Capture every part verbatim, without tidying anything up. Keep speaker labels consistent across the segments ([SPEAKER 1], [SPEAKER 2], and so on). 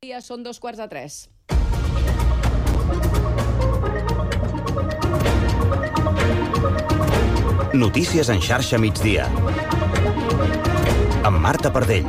[SPEAKER 1] Ja són dos quarts de tres.
[SPEAKER 2] Notícies en xarxa migdia. Amb Marta Pardell.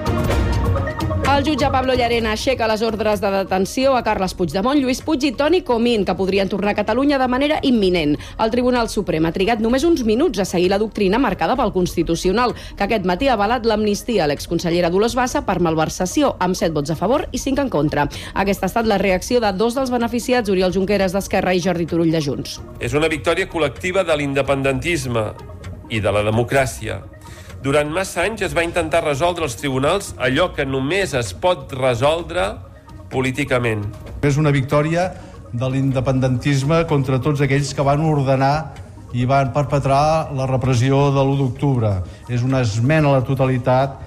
[SPEAKER 1] El jutge Pablo Llarena aixeca les ordres de detenció a Carles Puigdemont, Lluís Puig i Toni Comín, que podrien tornar a Catalunya de manera imminent. El Tribunal Suprem ha trigat només uns minuts a seguir la doctrina marcada pel Constitucional, que aquest matí ha avalat l'amnistia a l'exconsellera Dolors Bassa per malversació, amb set vots a favor i cinc en contra. Aquesta ha estat la reacció de dos dels beneficiats, Oriol Junqueras d'Esquerra i Jordi Turull de Junts.
[SPEAKER 3] És una victòria col·lectiva de l'independentisme i de la democràcia. Durant massa anys es va intentar resoldre als tribunals allò que només es pot resoldre políticament.
[SPEAKER 4] És una victòria de l'independentisme contra tots aquells que van ordenar i van perpetrar la repressió de l'u d'octubre. És una esmena a la totalitat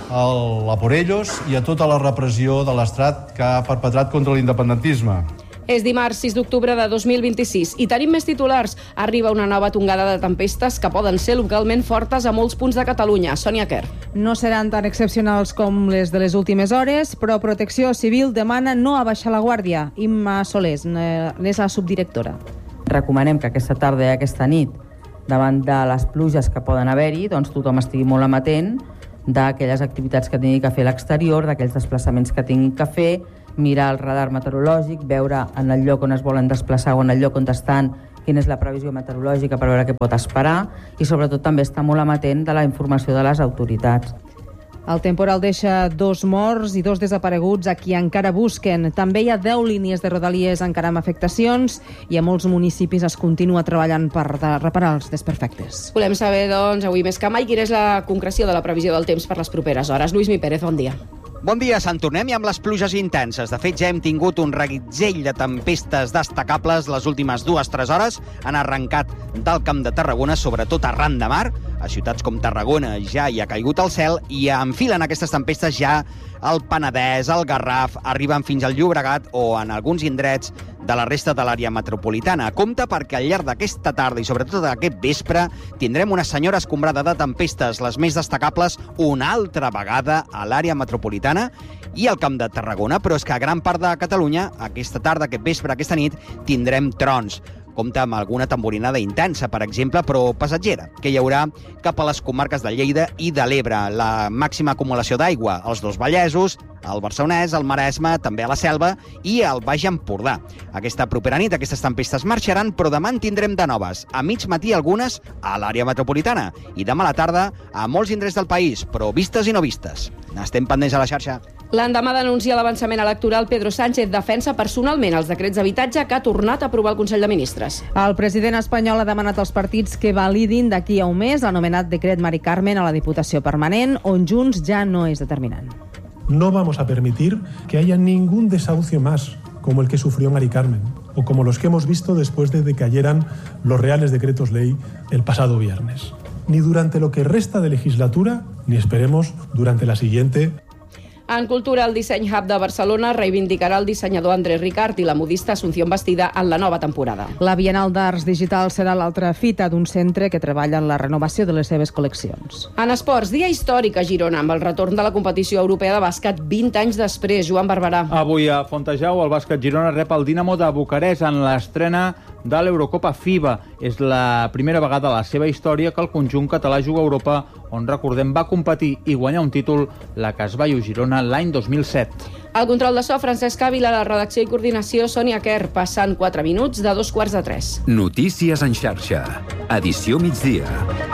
[SPEAKER 4] a por ellos i a tota la repressió de l'Estat que ha perpetrat contra l'independentisme.
[SPEAKER 1] És dimarts sis d'octubre de dos mil vint-i-sis i tenim més titulars. Arriba una nova tongada de tempestes que poden ser localment fortes a molts punts de Catalunya. Sònia Quer.
[SPEAKER 5] No seran tan excepcionals com les de les últimes hores, però Protecció Civil demana no abaixar la guàrdia. Imma Solés n'és la subdirectora.
[SPEAKER 6] Recomanem que aquesta tarda i aquesta nit, davant de les pluges que poden haver-hi, doncs tothom estigui molt amatent d'aquelles activitats que tingui que fer a l'exterior, d'aquells desplaçaments que tingui que fer, mirar el radar meteorològic, veure en el lloc on es volen desplaçar o en el lloc on estan quina és la previsió meteorològica per veure què pot esperar i sobretot també estar molt amatent de la informació de les autoritats.
[SPEAKER 5] El temporal deixa dos morts i dos desapareguts a qui encara busquen. També hi ha deu línies de rodalies encara amb afectacions i a molts municipis es continua treballant per reparar els desperfectes.
[SPEAKER 1] Volem saber, doncs, avui més que mai, quina és la concreció de la previsió del temps per les properes hores. Lluís Mi Pérez, bon dia.
[SPEAKER 7] Bon dia, Sant Tornem i amb les pluges intenses. De fet, ja hem tingut un reguitzell de tempestes destacables les últimes dues o tres hores. Han arrencat del Camp de Tarragona, sobretot arran de mar. A ciutats com Tarragona ja hi ha caigut el cel i enfilen aquestes tempestes ja al Penedès, al Garraf, arriben fins al Llobregat o en alguns indrets de la resta de l'àrea metropolitana. Compte perquè al llarg d'aquesta tarda i sobretot d'aquest vespre tindrem una senyora escombrada de tempestes, les més destacables una altra vegada a l'àrea metropolitana i al Camp de Tarragona, però és que a gran part de Catalunya, aquesta tarda, aquest vespre, aquesta nit, tindrem trons. Compte amb alguna tamborinada intensa, per exemple, però passatgera, que hi haurà cap a les comarques de Lleida i de l'Ebre. La màxima acumulació d'aigua als dos Vallesos, al Barcelonès, al Maresme, també a la Selva i al Baix Empordà. Aquesta propera nit aquestes tempestes marxaran, però demà en tindrem de noves. A mig matí algunes a l'àrea metropolitana i demà a la tarda a molts indrets del país, però vistes i no vistes. Estem pendents a la xarxa.
[SPEAKER 1] L'endemà d'anunciar l'avançament electoral, Pedro Sánchez defensa personalment els decrets d'habitatge que ha tornat a aprovar el Consell de Ministres.
[SPEAKER 5] El president espanyol ha demanat als partits que validin d'aquí a un mes l'anomenat decret Mari Carmen a la Diputació Permanent, on Junts ja no és determinant.
[SPEAKER 8] No vamos a permitir que haya ningún desahucio más, como el que sufrió Mari Carmen, o como los que hemos visto después de que cayeran los reales decretos ley el pasado viernes. Ni durante lo que resta de legislatura, ni esperemos durante la siguiente.
[SPEAKER 1] En cultura, el Disseny Hub de Barcelona reivindicarà el dissenyador André Ricard i la modista Asunción Bastida en la nova temporada.
[SPEAKER 5] La Bienal d'Arts Digital serà l'altra fita d'un centre que treballa en la renovació de les seves col·leccions.
[SPEAKER 1] En esports, dia històric a Girona, amb el retorn de la competició europea de bàsquet vint anys després. Joan Barberà.
[SPEAKER 9] Avui a Fontejau, el bàsquet Girona rep el Dinamo de Bucarest en l'estrena de l'Eurocopa FIBA. És la primera vegada a la seva història que el conjunt català juga a Europa, on, recordem, va competir i guanyar un títol, la Casballo Girona, l'any dos mil set.
[SPEAKER 1] El control de so, Francesc Ávila, la redacció i coordinació, Sònia Quer, passant quatre minuts de dos quarts de tres.
[SPEAKER 2] Notícies en xarxa. Edició migdia.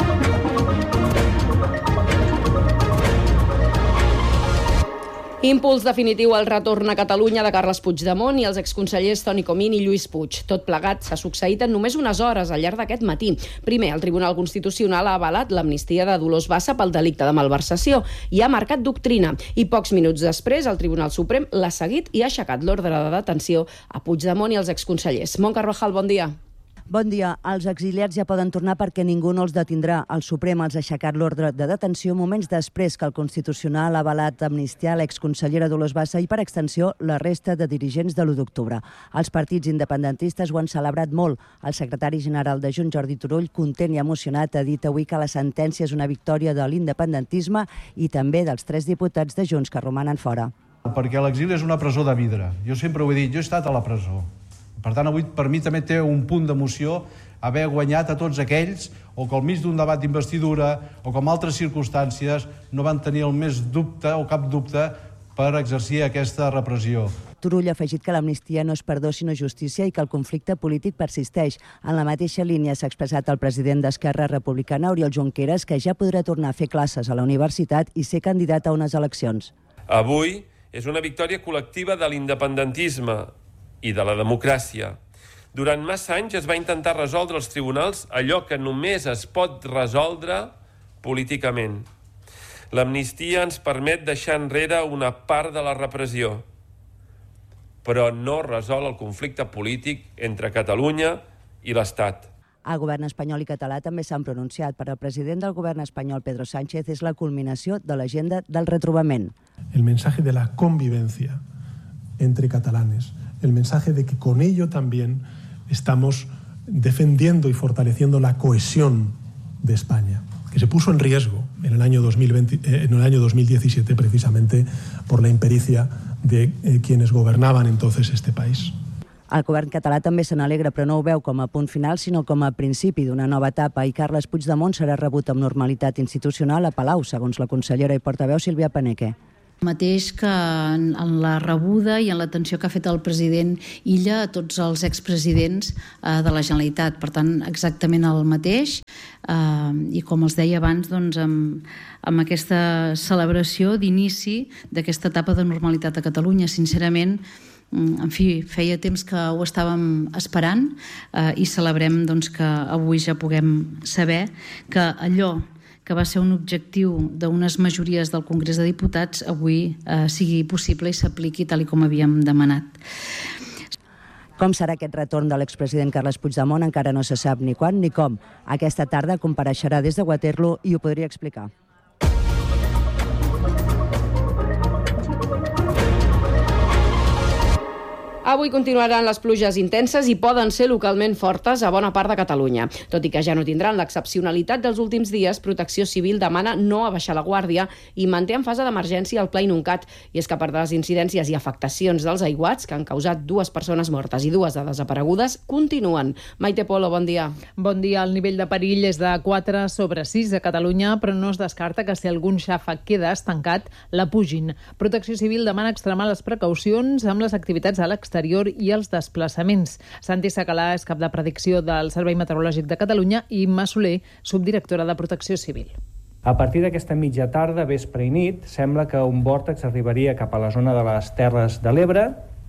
[SPEAKER 1] Impuls definitiu al retorn a Catalunya de Carles Puigdemont i els exconsellers Toni Comín i Lluís Puig. Tot plegat s'ha succeït en només unes hores al llarg d'aquest matí. Primer, el Tribunal Constitucional ha avalat l'amnistia de Dolors Bassa pel delicte de malversació i ha marcat doctrina. I pocs minuts després, el Tribunal Suprem l'ha seguit i ha aixecat l'ordre de detenció a Puigdemont i els exconsellers. Mont Carvajal, bon dia.
[SPEAKER 10] Bon dia. Els exiliats ja poden tornar perquè ningú no els detindrà. El Suprem els ha aixecat l'ordre de detenció moments després que el Constitucional ha avalat amnistiar l'exconsellera Dolors Bassa i, per extensió, la resta de dirigents de l'u d'octubre. Els partits independentistes ho han celebrat molt. El secretari general de Junts, Jordi Turull, content i emocionat, ha dit avui que la sentència és una victòria de l'independentisme i també dels tres diputats de Junts que romanen fora.
[SPEAKER 4] Perquè l'exili és una presó de vidre. Jo sempre ho he dit, jo he estat a la presó. Per tant, avui per mi també té un punt d'emoció haver guanyat a tots aquells o que al mig d'un debat d'investidura o que en altres circumstàncies no van tenir el més dubte o cap dubte per exercir aquesta repressió.
[SPEAKER 10] Turull ha afegit que l'amnistia no és perdó sinó justícia i que el conflicte polític persisteix. En la mateixa línia s'ha expressat el president d'Esquerra Republicana, Oriol Junqueras, que ja podrà tornar a fer classes a la universitat i ser candidat a unes eleccions.
[SPEAKER 3] Avui és una victòria col·lectiva de l'independentisme i de la democràcia. Durant massa anys es va intentar resoldre als tribunals allò que només es pot resoldre políticament. L'amnistia ens permet deixar enrere una part de la repressió, però no resol el conflicte polític entre Catalunya i l'Estat.
[SPEAKER 10] El govern espanyol i català també s'han pronunciat. Per al president del govern espanyol, Pedro Sánchez, és la culminació de l'agenda del retrobament.
[SPEAKER 8] El mensaje de la convivencia entre catalanes, el mensaje de que con ello también estamos defendiendo y fortaleciendo la cohesión de España, que se puso en riesgo en el año dos mil veinte, en el año dos mil diecisiete precisamente por la impericia de eh, quienes gobernaban entonces este país.
[SPEAKER 10] El govern català també se n'alegra, però no ho veu com a punt final, sinó com a principi d'una nova etapa, i Carles Puigdemont serà rebut amb normalitat institucional a Palau, segons la consellera i portaveu Sílvia Paneque.
[SPEAKER 11] Mateix que en la rebuda i en l'atenció que ha fet el president Illa a tots els expresidents de la Generalitat. Per tant, exactament el mateix. I com els deia abans, doncs, amb, amb aquesta celebració d'inici d'aquesta etapa de normalitat a Catalunya. Sincerament, en fi, feia temps que ho estàvem esperant i celebrem doncs, que avui ja puguem saber que allò que va ser un objectiu d'unes majories del Congrés de Diputats, avui eh, sigui possible i s'apliqui tal i com havíem demanat.
[SPEAKER 10] Com serà aquest retorn de l'expresident Carles Puigdemont encara no se sap ni quan ni com. Aquesta tarda compareixerà des de Waterloo i ho podria explicar.
[SPEAKER 1] Avui continuaran les pluges intenses i poden ser localment fortes a bona part de Catalunya. Tot i que ja no tindran l'excepcionalitat dels últims dies, Protecció Civil demana no abaixar la guàrdia i manté en fase d'emergència el Pla Inuncat. I és que a part de les incidències i afectacions dels aiguats, que han causat dues persones mortes i dues de desaparegudes, continuen. Maite Polo, bon dia.
[SPEAKER 12] Bon dia. El nivell de perill és de quatre sobre sis a Catalunya, però no es descarta que si algun xàfec queda estancat, la pugin. Protecció Civil demana extremar les precaucions amb les activitats a l'exterior i els desplaçaments. Santi Sacalà és cap de predicció del Servei Meteorològic de Catalunya i Imma Soler, subdirectora de Protecció Civil.
[SPEAKER 13] A partir d'aquesta mitja tarda, vespre i nit, sembla que un vòrtex arribaria cap a la zona de les Terres de l'Ebre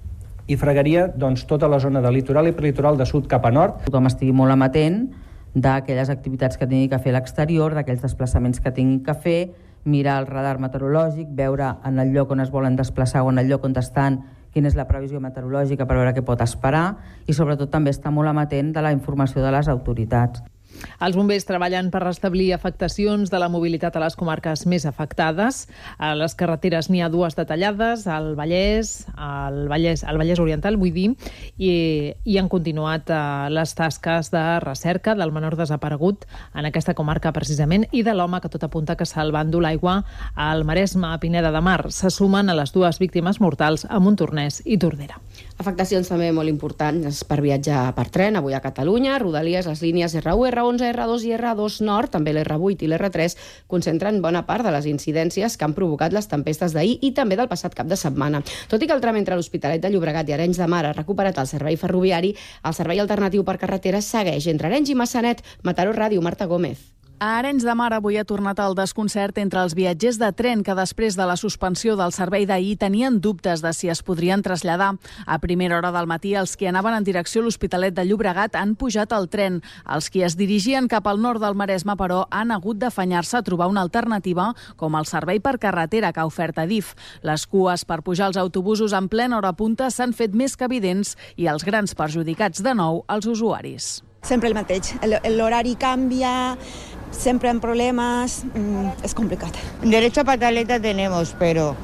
[SPEAKER 13] i fregaria doncs, tota la zona del litoral i prelitoral de sud cap a nord.
[SPEAKER 6] Tothom estigui molt amatent d'aquelles activitats que tingui que fer a l'exterior, d'aquells desplaçaments que tingui que fer, mirar el radar meteorològic, veure en el lloc on es volen desplaçar o en el lloc on estan quina és la previsió meteorològica per veure què pot esperar i sobretot també estar molt amatent de la informació de les autoritats.
[SPEAKER 12] Els bombers treballen per restablir afectacions de la mobilitat a les comarques més afectades. A les carreteres n'hi ha dues detallades, al Vallès, al Vallès, al Vallès Oriental, vull dir, i, i han continuat eh, les tasques de recerca del menor desaparegut en aquesta comarca precisament i de l'home que tot apunta que se'l va endur l'aigua al Maresme, a Pineda de Mar. Se sumen a les dues víctimes mortals a Montornès i Tordera.
[SPEAKER 1] Afectacions també molt importants per viatjar per tren avui a Catalunya. Rodalies, les línies R u, R onze, R dos i R dos Nord, també l'R vuit i l'R tres, concentren bona part de les incidències que han provocat les tempestes d'ahir i també del passat cap de setmana. Tot i que el tram entre l'Hospitalet de Llobregat i Arenys de Mar ha recuperat el servei ferroviari, el servei alternatiu per carretera segueix entre Arenys i Massanet. Mataró Ràdio, Marta Gómez.
[SPEAKER 14] A Arenys de Mar avui ha tornat el desconcert entre els viatgers de tren que després de la suspensió del servei d'ahir tenien dubtes de si es podrien traslladar. A primera hora del matí, els que anaven en direcció a l'Hospitalet de Llobregat han pujat al tren. Els que es dirigien cap al nord del Maresme, però, han hagut d'afanyar-se a trobar una alternativa com el servei per carretera que ha ofert Adif. Les cues per pujar als autobusos en plena hora punta s'han fet més que evidents i els grans perjudicats de nou els usuaris.
[SPEAKER 15] Sempre el mateix. L'horari canvia, sempre en problemes, mm, es complicat.
[SPEAKER 16] Derecho a pataleta tenemos, pero,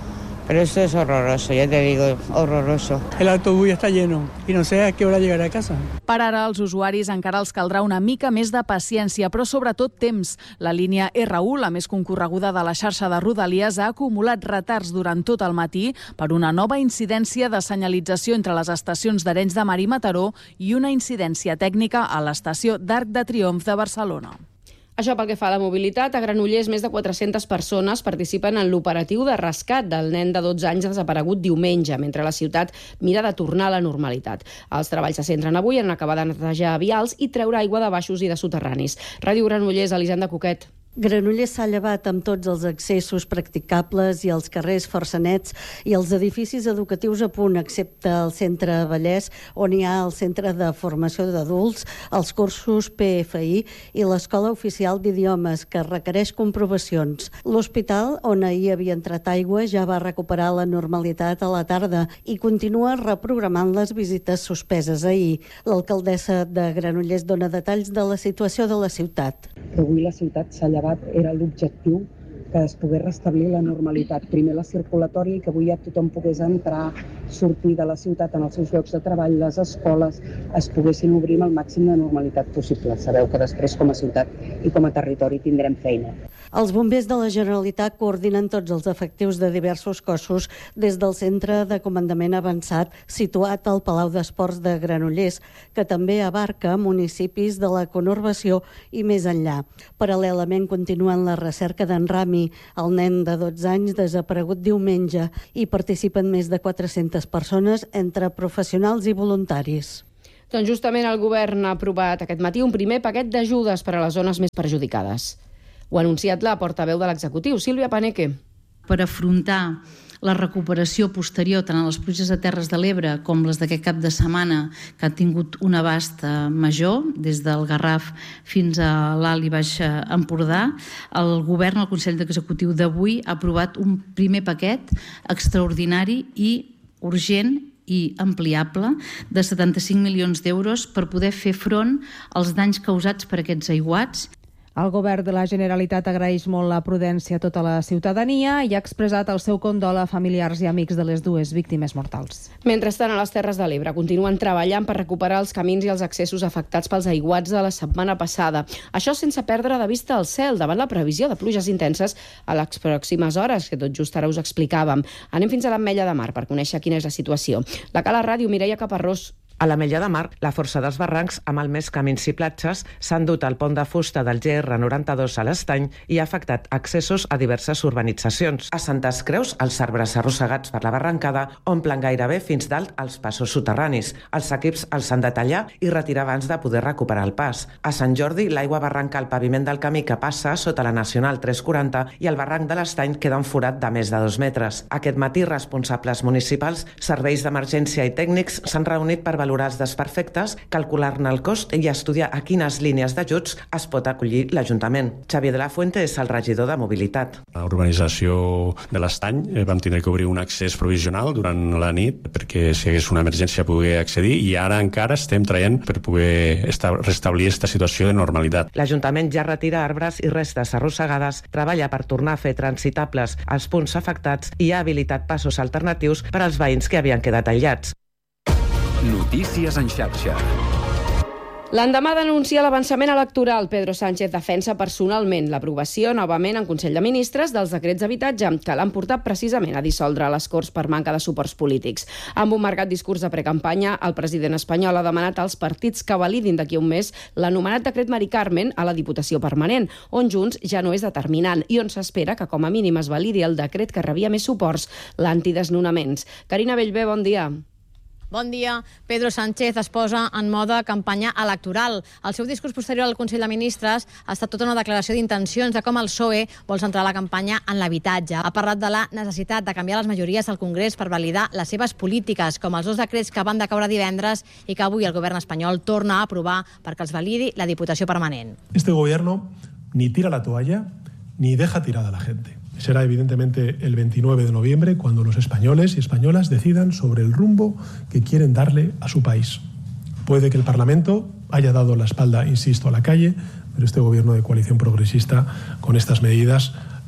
[SPEAKER 16] Pero esto es horroroso, ya te digo, horroroso.
[SPEAKER 17] El autobús ya está lleno y no sé a qué hora llegaré a casa.
[SPEAKER 14] Per ara, als usuaris encara els caldrà una mica més de paciència, però sobretot temps. La línia erre u, la més concorreguda de la xarxa de Rodalies, ha acumulat retards durant tot el matí per una nova incidència de senyalització entre les estacions d'Arenys de Mar i Mataró i una incidència tècnica a l'estació d'Arc de Triomf de Barcelona.
[SPEAKER 1] Això pel que fa a la mobilitat, a Granollers més de quatre-centes persones participen en l'operatiu de rescat del nen de dotze anys desaparegut diumenge, mentre la ciutat mira de tornar a la normalitat. Els treballs se centren avui en acabar de netejar vials i treure aigua de baixos i de soterranis. Ràdio Granollers, Elisenda Coquet.
[SPEAKER 18] Granollers s'ha llevat amb tots els accessos practicables i els carrers força nets i els edificis educatius a punt, excepte el centre Vallès, on hi ha el centre de formació d'adults, els cursos pe efe i i l'escola oficial d'idiomes, que requereix comprovacions. L'hospital, on ahir havia entrat aigua, ja va recuperar la normalitat a la tarda i continua reprogramant les visites suspeses ahir. L'alcaldessa de Granollers dona detalls de la situació de la ciutat.
[SPEAKER 19] Avui la ciutat s'ha llevat, era l'objectiu que es pogués restablir la normalitat. Primer la circulatòria i que avui ja tothom pogués entrar, sortir de la ciutat en els seus llocs de treball, les escoles, es poguessin obrir amb el màxim de normalitat possible. Sabeu que després com a ciutat i com a territori tindrem feina.
[SPEAKER 18] Els bombers de la Generalitat coordinen tots els efectius de diversos cossos des del centre de comandament avançat situat al Palau d'Esports de Granollers, que també abarca municipis de la conurbació i més enllà. Paral·lelament continuen la recerca d'en Rami, el nen de dotze anys desaparegut diumenge, i participen més de quatre-centes persones entre professionals i voluntaris.
[SPEAKER 1] Doncs justament el govern ha aprovat aquest matí un primer paquet d'ajudes per a les zones més perjudicades. Ho ha anunciat la portaveu de l'executiu, Sílvia Paneque.
[SPEAKER 11] Per afrontar la recuperació posterior tant a les pluges de Terres de l'Ebre com les d'aquest cap de setmana, que han tingut un abast major, des del Garraf fins a l'Alt i Baix Empordà, el govern, el Consell Executiu d'avui, ha aprovat un primer paquet extraordinari i urgent i ampliable de setanta-cinc milions d'euros per poder fer front als danys causats per aquests aiguats.
[SPEAKER 5] El govern de la Generalitat agraeix molt la prudència a tota la ciutadania i ha expressat el seu condol a familiars i amics de les dues víctimes mortals.
[SPEAKER 1] Mentrestant, a les Terres de l'Ebre continuen treballant per recuperar els camins i els accessos afectats pels aiguats de la setmana passada. Això sense perdre de vista el cel davant la previsió de pluges intenses a les pròximes hores, que tot just ara us explicàvem. Anem fins a l'Ametlla de Mar per conèixer quina és la situació. La Cala Ràdio, Mireia Caparrós.
[SPEAKER 20] A l'Ametlla de Mar, la força dels barrancs, amb el més camins i platges, s'han dut al pont de fusta del ge erre noranta-dos a l'Estany i ha afectat accessos a diverses urbanitzacions. A Santes Creus, els arbres arrossegats per la barrancada omplen gairebé fins dalt als passos soterranis. Els equips els han de tallar i retirar abans de poder recuperar el pas. A Sant Jordi, l'aigua barranca al paviment del camí que passa sota la Nacional tres quaranta i el barranc de l'Estany queda un forat de més de dos metres. Aquest matí, responsables municipals, serveis d'emergència i tècnics s'han reunit per valorar els desperfectes, calcular-ne el cost i estudiar a quines línies d'ajuts es pot acollir l'Ajuntament. Xavier de la Fuente és el regidor de Mobilitat.
[SPEAKER 21] A l'urbanització de l'Estany eh, vam tindre que obrir un accés provisional durant la nit perquè si hi hagués una emergència poder accedir i ara encara estem traient per poder restablir aquesta situació de normalitat.
[SPEAKER 20] L'Ajuntament ja retira arbres i restes arrossegades, treballa per tornar a fer transitables els punts afectats i ha habilitat passos alternatius per als veïns que havien quedat aïllats.
[SPEAKER 2] Notícies en xarxa.
[SPEAKER 1] L'endemà d'anunciar l'avançament electoral, Pedro Sánchez defensa personalment l'aprovació novament en Consell de Ministres dels decrets d'habitatge que l'han portat precisament a dissoldre les Corts per manca de suports polítics. Amb un marcat discurs de precampanya, el president espanyol ha demanat als partits que validin d'aquí a un mes l'anomenat decret Mari Carmen a la Diputació Permanent, on Junts ja no és determinant i on s'espera que com a mínim es validi el decret que rebia més suports, l'antidesnonaments. Carina Bellver, bon dia.
[SPEAKER 22] Bon dia. Pedro Sánchez es posa en mode campanya electoral. El seu discurs posterior al Consell de Ministres ha estat tota una declaració d'intencions de com el P S O E vol centrar la campanya en l'habitatge. Ha parlat de la necessitat de canviar les majories al Congrés per validar les seves polítiques, com els dos decrets que van decaure divendres i que avui el govern espanyol torna a aprovar perquè els validi la Diputació Permanent.
[SPEAKER 8] Este gobierno ni tira la toalla ni deja tirada a la gente. Será evidentemente el veintinueve de noviembre cuando los españoles y españolas decidan sobre el rumbo que quieren darle a su país. Puede que el Parlamento haya dado la espalda, insisto, a la calle, pero este gobierno de coalición progresista con estas medidas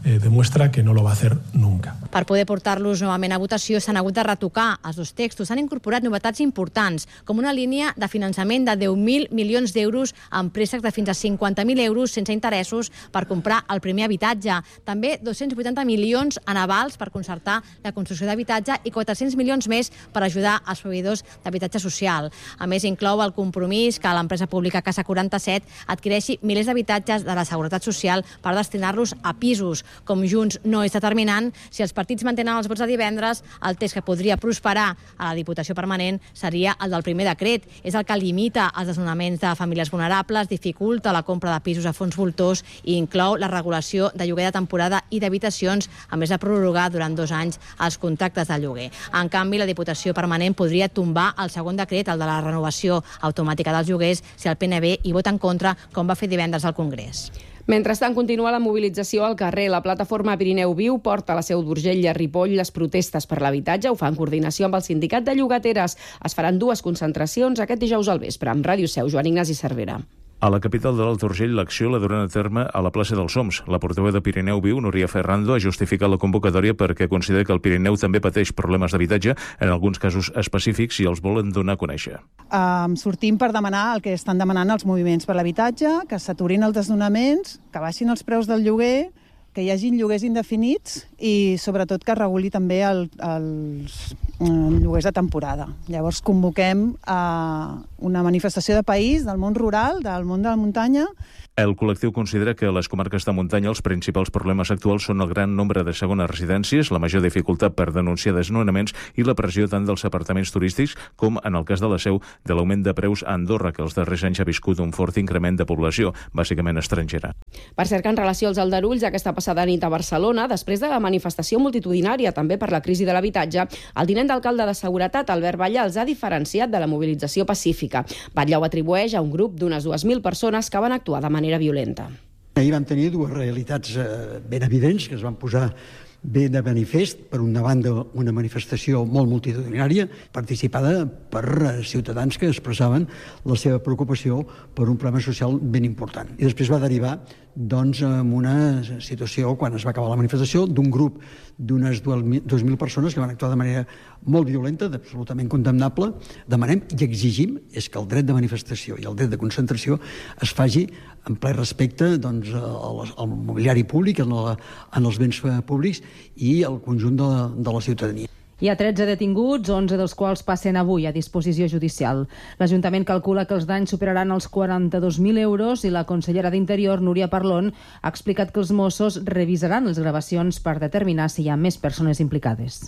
[SPEAKER 8] eh, demuestra que no lo va a hacer nunca.
[SPEAKER 22] Per poder portar-los novament a votació s'han hagut de retocar els dos textos. S'han incorporat novetats importants, com una línia de finançament de deu mil milions d'euros amb préstecs de fins a cinquanta mil euros sense interessos per comprar el primer habitatge. També dos-cents vuitanta milions en avals per concertar la construcció d'habitatge i quatre-cents milions més per ajudar els proveïdors d'habitatge social. A més, inclou el compromís que l'empresa pública Casa quaranta-set adquireixi milers d'habitatges de la Seguretat Social per destinar-los a pisos. Com Junts no és determinant, si els partits mantenen els vots de divendres, el text que podria prosperar a la Diputació Permanent seria el del primer decret. És el que limita els desnonaments de famílies vulnerables, dificulta la compra de pisos a fons voltors i inclou la regulació de lloguer de temporada i d'habitacions, a més de prorrogar durant dos anys els contractes de lloguer. En canvi, la Diputació Permanent podria tombar el segon decret, el de la renovació automàtica dels lloguers, si el P N B hi vota en contra, com va fer divendres al Congrés.
[SPEAKER 1] Mentrestant, continua la mobilització al carrer. La plataforma Pirineu Viu porta a la Seu d'Urgell i a Ripoll les protestes per l'habitatge. Ho fa en coordinació amb el sindicat de llogateres. Es faran dues concentracions aquest dijous al vespre. Amb Ràdio Seu, Joan Ignasi Cervera.
[SPEAKER 7] A la capital de l'Alt Urgell, l'acció la duran a terme a la plaça dels Oms. La portaveu de Pirineu Viu, Núria Ferrando, ha justificat la convocatòria perquè considera que el Pirineu també pateix problemes d'habitatge, en alguns casos específics, i els volen donar a conèixer.
[SPEAKER 9] Um, sortim per demanar el que estan demanant els moviments per l'habitatge, que s'aturin els desnonaments, que baixin els preus del lloguer, que hi hagin lloguers indefinits i, sobretot, que reguli també el, els um, lloguers de temporada. Llavors, convoquem uh, una manifestació de país, del món rural, del món de la muntanya.
[SPEAKER 7] El col·lectiu considera que a les comarques de muntanya els principals problemes actuals són el gran nombre de segones residències, la major dificultat per denunciar desnonaments i la pressió tant dels apartaments turístics com, en el cas de la Seu, de l'augment de preus a Andorra, que els darrers anys ha viscut un fort increment de població, bàsicament estrangera.
[SPEAKER 1] Per cert, que en relació als aldarulls aquesta passada nit a Barcelona, després de la manifestació multitudinària també per la crisi de l'habitatge, el tinent d'alcalde de Seguretat, Albert Batlle, els ha diferenciat de la mobilització pacífica. Batlle ho atribueix a un grup d'unes dues mil persones que van actuar de manera manera violenta.
[SPEAKER 23] Ahir vam tenir dues realitats eh, ben evidents que es van posar bé de manifest. Per una banda, una manifestació molt multitudinària, participada per ciutadans que expressaven la seva preocupació per un problema social ben important. I després va derivar doncs, en una situació, quan es va acabar la manifestació, d'un grup d'unes dues mil persones que van actuar de manera molt violenta, absolutament condemnable. Demanem i exigim és que el dret de manifestació i el dret de concentració es faci en ple respecte doncs, al, al mobiliari públic, en, la, en els béns públics i al conjunt de, de la ciutadania.
[SPEAKER 5] Hi ha tretze detinguts, onze dels quals passen avui a disposició judicial. L'Ajuntament calcula que els danys superaran els quaranta-dos mil euros i la consellera d'Interior, Núria Parlon, ha explicat que els Mossos revisaran les gravacions per determinar si hi ha més persones implicades.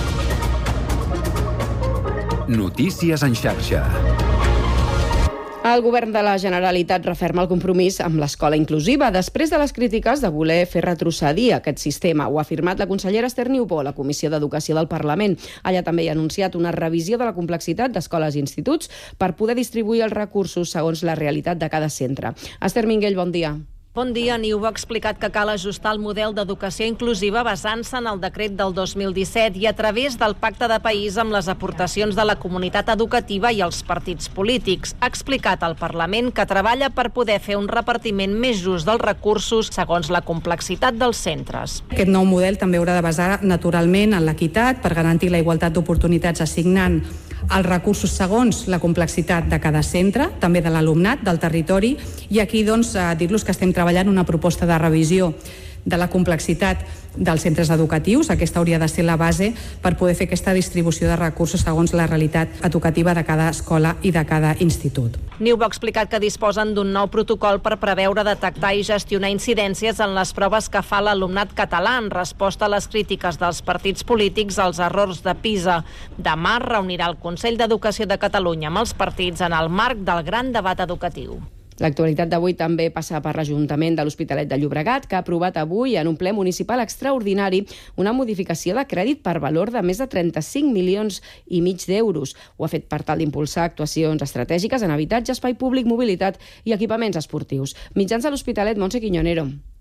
[SPEAKER 2] Notícies en xarxa.
[SPEAKER 1] El govern de la Generalitat referma el compromís amb l'escola inclusiva després de les crítiques de voler fer retrocedir aquest sistema. Ho ha afirmat la consellera Esther Niubó a la Comissió d'Educació del Parlament. Allà també hi ha anunciat una revisió de la complexitat d'escoles i instituts per poder distribuir els recursos segons la realitat de cada centre. Esther Minguell, bon dia.
[SPEAKER 24] Bon dia. Niubó ha explicat que cal ajustar el model d'educació inclusiva basant-se en el decret del dos mil disset i a través del pacte de país amb les aportacions de la comunitat educativa i els partits polítics. Ha explicat al Parlament que treballa per poder fer un repartiment més just dels recursos segons la complexitat dels centres.
[SPEAKER 25] Aquest nou model també haurà de basar naturalment en l'equitat per garantir la igualtat d'oportunitats assignant els recursos segons la complexitat de cada centre, també de l'alumnat, del territori, i aquí doncs dir-los que estem treballant una proposta de revisió de la complexitat dels centres educatius. Aquesta hauria de ser la base per poder fer aquesta distribució de recursos segons la realitat educativa de cada escola i de cada institut.
[SPEAKER 24] Niubó ha explicat que disposen d'un nou protocol per preveure, detectar i gestionar incidències en les proves que fa l'alumnat català en resposta a les crítiques dels partits polítics als errors de PISA. Demà es reunirà el Consell d'Educació de Catalunya amb els partits en el marc del gran debat educatiu.
[SPEAKER 1] L'actualitat d'avui també passa per l'Ajuntament de l'Hospitalet de Llobregat, que ha aprovat avui en un ple municipal extraordinari una modificació de crèdit per valor de més de trenta-cinc milions i mig d'euros. Ho ha fet per tal d'impulsar actuacions estratègiques en habitatge, espai públic, mobilitat i equipaments esportius. Mitjans de l'Hospitalet, Montse Quiñonero.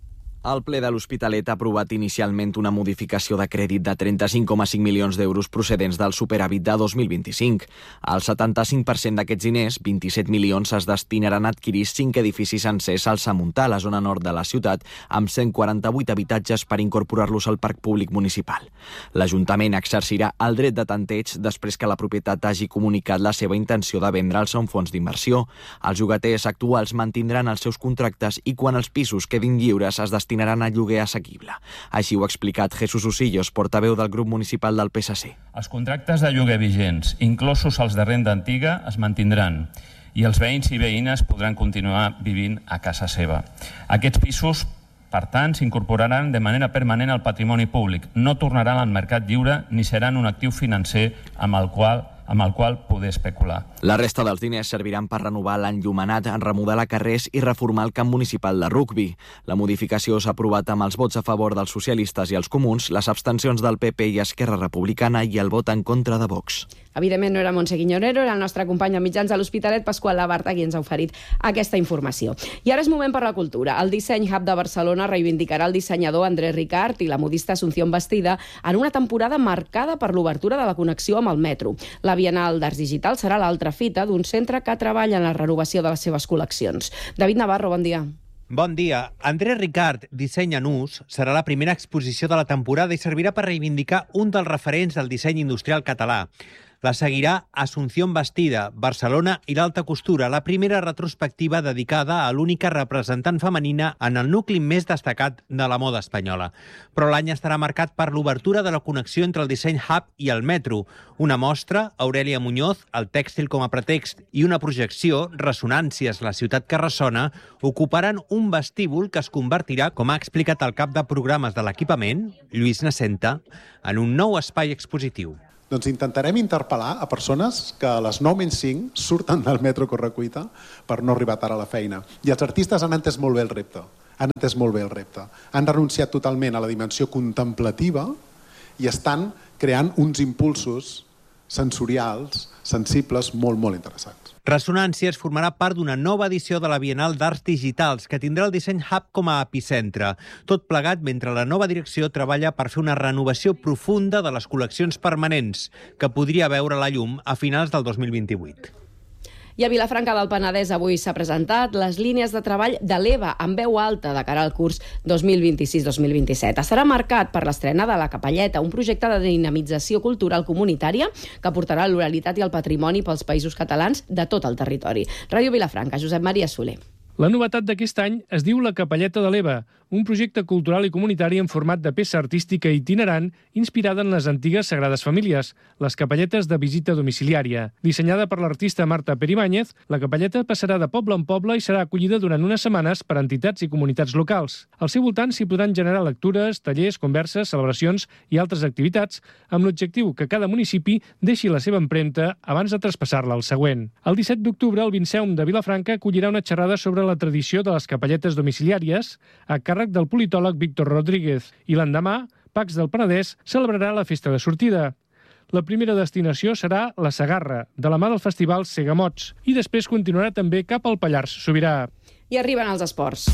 [SPEAKER 3] El ple de l'Hospitalet ha aprovat inicialment una modificació de crèdit de trenta-cinc coma cinc milions d'euros procedents del superàvit de dos mil vint-i-cinc. El setanta-cinc per cent d'aquests diners, vint-i-set milions, es destinaran a adquirir cinc edificis sencers al Samuntà, a la zona nord de la ciutat, amb cent quaranta-vuit habitatges per incorporar-los al parc públic municipal. L'Ajuntament exercirà el dret de tanteig després que la propietat hagi comunicat la seva intenció de vendre'ls a un fons d'inversió. Els llogaters actuals mantindran els seus contractes i quan els pisos quedin lliures es destinaran destinaran a lloguer assequible. Així ho ha explicat Jesús Usillos, portaveu del grup municipal del P S C.
[SPEAKER 4] Els contractes de lloguer vigents, inclosos els de renda antiga, es mantindran i els veïns i veïnes podran continuar vivint a casa seva. Aquests pisos, per tant, s'incorporaran de manera permanent al patrimoni públic, no tornaran al mercat lliure ni seran un actiu financer amb el qual amb el qual poder especular.
[SPEAKER 3] La resta dels diners serviran per renovar l'enllumenat, remodelar carrers i reformar el camp municipal de rugbi. La modificació s'ha aprovat amb els vots a favor dels socialistes i els comuns, les abstencions del P P i Esquerra Republicana i el vot en contra de Vox.
[SPEAKER 1] Evidentment no era Montse Quiñonero, era el nostre company a mitjans a l'Hospitalet, Pasqual Labarta, qui ens ha oferit aquesta informació. I ara és moment per la cultura. El Disseny Hub de Barcelona reivindicarà el dissenyador André Ricard i la modista Asunción Bastida en una temporada marcada per l'obertura de la connexió amb el metro. La Bienal d'Arts Digital serà l'altra fita d'un centre que treballa en la renovació de les seves col·leccions. David Navarro, bon dia.
[SPEAKER 6] Bon dia. André Ricard, Disseny en ús, serà la primera exposició de la temporada i servirà per reivindicar un dels referents del disseny industrial català. La seguirà Asunción Bastida, Barcelona i l'alta costura, la primera retrospectiva dedicada a l'única representant femenina en el nucli més destacat de la moda espanyola. Però l'any estarà marcat per l'obertura de la connexió entre el Disseny Hub i el metro. Una mostra, Aurelia Muñoz, el tèxtil com a pretext, i una projecció, Ressonàncies, la ciutat que ressona, ocuparan un vestíbul que es convertirà, com ha explicat el cap de programes de l'equipament, Lluís Nacenta, en un nou espai expositiu.
[SPEAKER 10] Doncs intentarem interpel·lar a persones que a les nou menys cinc surten del metro Correcuita per no arribar tard a la feina. I els artistes han entès molt bé el repte. Han entès molt bé el repte. Han renunciat totalment a la dimensió contemplativa i estan creant uns impulsos sensorials, sensibles, molt, molt interessants.
[SPEAKER 6] Ressonàncies formarà part d'una nova edició de la Bienal d'Arts Digitals, que tindrà el Disseny Hub com a epicentre. Tot plegat mentre la nova direcció treballa per fer una renovació profunda de les col·leccions permanents, que podria veure la llum a finals del dos mil vint-i-vuit.
[SPEAKER 1] I a Vilafranca del Penedès avui s'ha presentat les línies de treball de l'E V A en veu alta de cara al curs dos mil vint-i-sis dos mil vint-i-set. Estarà marcat per l'estrena de La Capelleta, un projecte de dinamització cultural comunitària que portarà l'oralitat i el patrimoni pels països catalans de tot el territori. Ràdio Vilafranca, Josep Maria Soler.
[SPEAKER 13] La novetat d'aquest any es diu La Capelleta de l'E V A, un projecte cultural i comunitari en format de peça artística itinerant inspirada en les antigues Sagrades Famílies, les capelletes de visita domiciliària. Dissenyada per l'artista Marta Peribáñez, la capelleta passarà de poble en poble i serà acollida durant unes setmanes per entitats i comunitats locals. Al seu voltant s'hi podran generar lectures, tallers, converses, celebracions i altres activitats, amb l'objectiu que cada municipi deixi la seva empremta abans de traspassar-la al següent. El disset d'octubre, el Vinceum de Vilafranca acollirà una xerrada sobre la tradició de les capelletes domiciliàries a càrrec del politòleg Víctor Rodríguez i l'endemà, Pacs del Penedès celebrarà la festa de sortida. La primera destinació serà la Segarra, de la mà del festival Segamots, i després continuarà també cap al Pallars Sobirà.
[SPEAKER 1] I arriben els esports,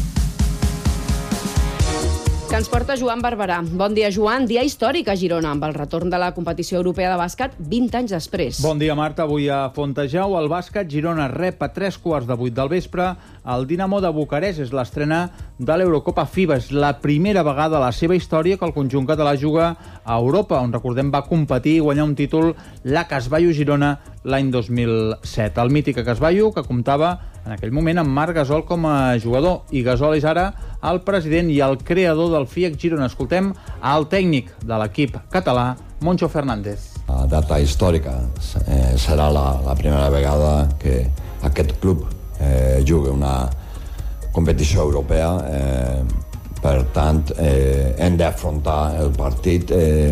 [SPEAKER 1] que ens porta Joan Barberà. Bon dia, Joan. Dia històric a Girona, amb el retorn de la competició europea de bàsquet vint anys després.
[SPEAKER 26] Bon dia, Marta. Avui a Fontejau, el bàsquet Girona rep a tres quarts de vuit del vespre el Dinamo de Bucarest. És l'estrena de l'Eurocopa FIBA. És la primera vegada a la seva història que el conjunt català juga a Europa, on, recordem, va competir i guanyar un títol la Casballo Girona l'any dos mil set. El mític Casballo, que comptava en aquell moment amb Marc Gasol com a jugador, i Gasol és ara el president i el creador del F I E C Girona. Escoltem el tècnic de l'equip català, Moncho Fernández.
[SPEAKER 27] La data històrica eh, serà la, la primera vegada que aquest club eh, juga una competició europea. Eh, per tant, eh, hem d'afrontar el partit eh,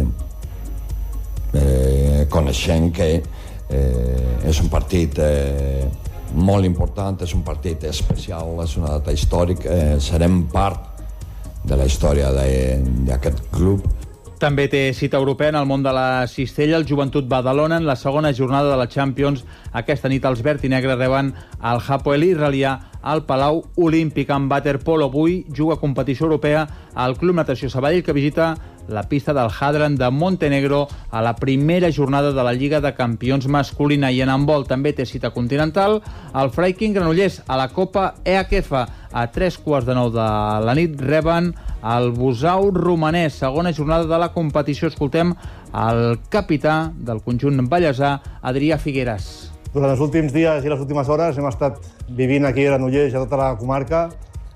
[SPEAKER 27] eh, coneixent que eh, és un partit eh, molt important, és un partit especial, és una data històrica, eh, serem part de la història d'aquest club.
[SPEAKER 26] També té cita europea en el món de la cistella el Joventut Badalona en la segona jornada de la Champions. Aquesta nit els verd i negre reben el Hapoel israelià al Palau Olímpic. En waterpolo avui juga competició europea al Club Natació Sabadell, que visita la pista del Hadran de Montenegro a la primera jornada de la Lliga de Campions masculina. I en handbol també té cita continental el Freiking Granollers a la Copa E H F. A tres quarts de nou de la nit reben el Busau romanès, segona jornada de la competició. Escoltem el capità del conjunt ballesà, Adrià Figueres.
[SPEAKER 12] Durant els últims dies i les últimes hores hem estat vivint aquí a Granollers i a tota la comarca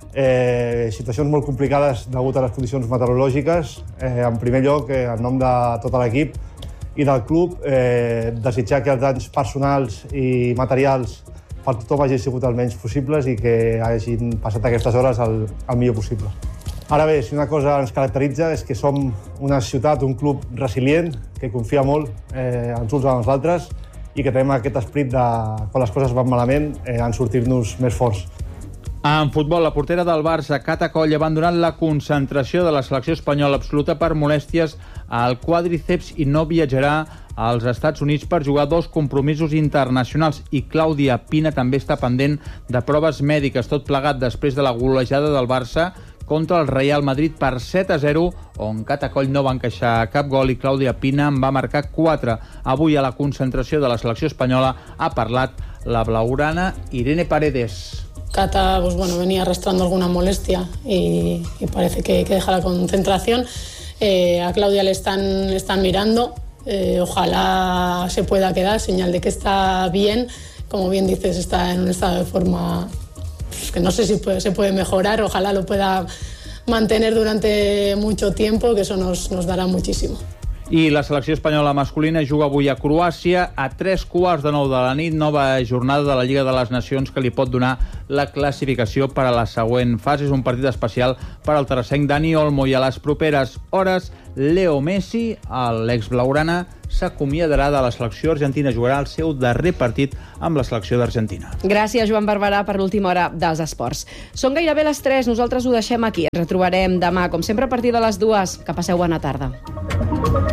[SPEAKER 12] eh, situacions molt complicades degut a les condicions meteorològiques. Eh, en primer lloc, eh, en nom de tot l'equip i del club, eh, desitjar que els danys personals i materials per tothom hagin sigut els menys possibles i que hagin passat aquestes hores el, el millor possible. Ara bé, si una cosa ens caracteritza és que som una ciutat, un club resilient, que confia molt eh, els uns en els altres i que tenim aquest esperit de, quan les coses van malament, eh, en sortir-nos més forts.
[SPEAKER 26] En futbol, la portera del Barça, Cata Coll, ha abandonat la concentració de la selecció espanyola absoluta per molèsties al quàdriceps i no viatjarà als Estats Units per jugar dos compromisos internacionals. I Clàudia Pina també està pendent de proves mèdiques, tot plegat després de la golejada del Barça contra el Real Madrid per set a zero, on Cata Coll no va encaixar cap gol i Clàudia Pina en va marcar quatre. Avui a la concentració de la selecció espanyola ha parlat la blaugrana Irene Paredes.
[SPEAKER 14] Cata pues bueno, venía arrastrando alguna molestia y, y parece que, que deja la concentración. Eh, a Claudia le están, le están mirando, eh, ojalá se pueda quedar, señal de que está bien. Como bien dices, está en un estado de forma pues, que no sé si puede, se puede mejorar, ojalá lo pueda mantener durante mucho tiempo, que eso nos, nos dará muchísimo.
[SPEAKER 26] I la selecció espanyola masculina juga avui a Croàcia a tres quarts de nou de la nit, nova jornada de la Lliga de les Nacions que li pot donar la classificació per a la següent fase. És un partit especial per al terressenc Dani Olmo i a les properes hores Leo Messi, l'ex blaugrana, s'acomiadarà de la selecció argentina, jugarà el seu darrer partit amb la selecció d'Argentina.
[SPEAKER 1] Gràcies, Joan Barberà, per l'última hora dels esports. Són gairebé les tres, nosaltres ho deixem aquí. Ens retrobarem demà, com sempre, a partir de les dues. Que passeu bona tarda.